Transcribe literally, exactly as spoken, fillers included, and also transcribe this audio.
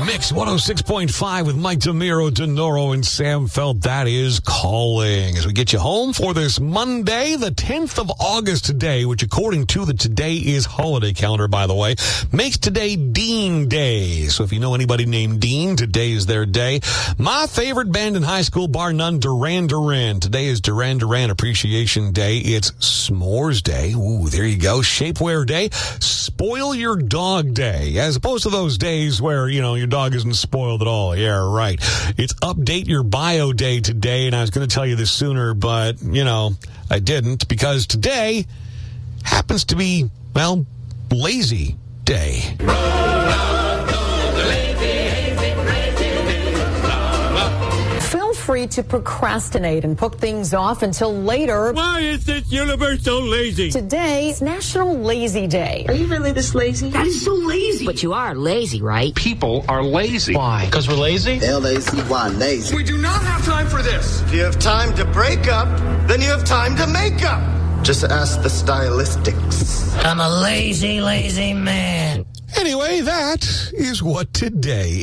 Mix one oh six point five with Mike DeMiro, DeNoro, and Sam Felt. That is Calling. As we get you home for this Monday, the tenth of August today, which according to the Today Is holiday calendar, by the way, makes today Dean Day. So if you know anybody named Dean, today is their day. My favorite band in high school, bar none, Duran Duran. Today is Duran Duran Appreciation Day. It's S'mores Day. Ooh, there you go. Shapewear Day. Spoil Your Dog Day. As opposed to those days where, you know, your dog isn't spoiled at all. Yeah, right. It's Update Your Bio Day today, and I was going to tell you this sooner, but, you know, I didn't, because today happens to be, well, Lazy Day. Feel free to procrastinate and put things off until later. Why is this universe so lazy? Today is National Lazy Day. Are you really this lazy? That is so lazy. But you are lazy, right? People are lazy. Why? Because we're lazy? L A Z Y, lazy. We do not have time for this. If you have time to break up, then you have time to make up. Just ask the stylistics. I'm a lazy, lazy man. Anyway, that is what today